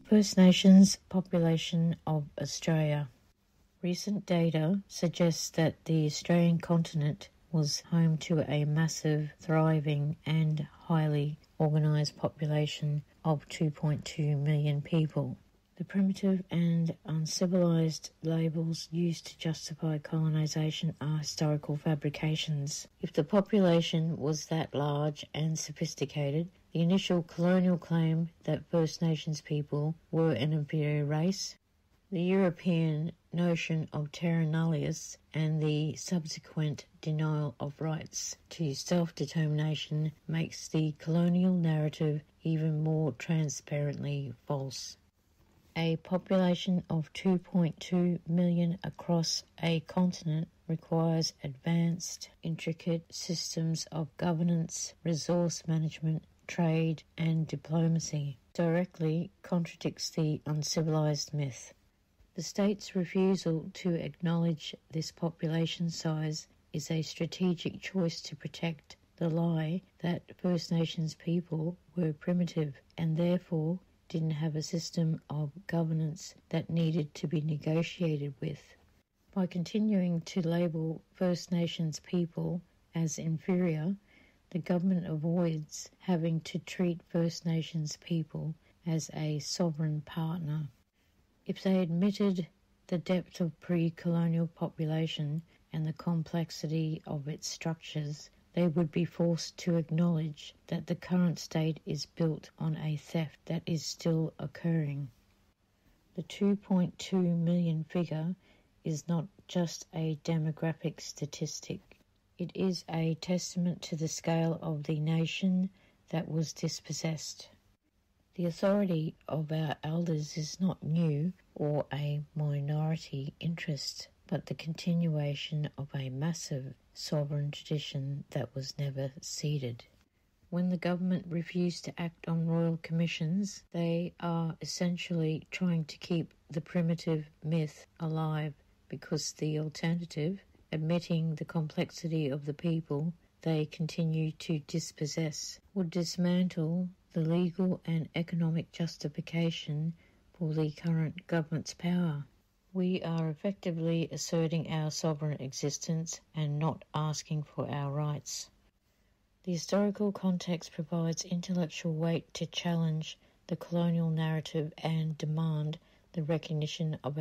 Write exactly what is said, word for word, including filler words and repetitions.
First Nations population of Australia. Recent data suggests that the Australian continent was home to a massive, thriving and highly organised population of two point two million people. The primitive and uncivilised labels used to justify colonisation are historical fabrications. If the population was that large and sophisticated, the initial colonial claim that First Nations people were an inferior race, the European notion of terra nullius, and the subsequent denial of rights to self-determination makes the colonial narrative even more transparently false. A population of two point two million across a continent requires advanced, intricate systems of governance, resource management, trade and diplomacy. Directly contradicts the uncivilised myth. The state's refusal to acknowledge this population size is a strategic choice to protect the lie that First Nations people were primitive and therefore didn't have a system of governance that needed to be negotiated with. By continuing to label First Nations people as inferior, the government avoids having to treat First Nations people as a sovereign partner. If they admitted the depth of pre-colonial population and the complexity of its structures, they would be forced to acknowledge that the current state is built on a theft that is still occurring. The two point two million figure is not just a demographic statistic. It is a testament to the scale of the nation that was dispossessed. The authority of our elders is not new or a minority interest, but the continuation of a massive sovereign tradition that was never ceded. When the government refused to act on royal commissions, they are essentially trying to keep the primitive myth alive, because the alternative, admitting the complexity of the people they continue to dispossess, would dismantle the legal and economic justification for the current government's power. We are effectively asserting our sovereign existence and not asking for our rights. The historical context provides intellectual weight to challenge the colonial narrative and demand the recognition of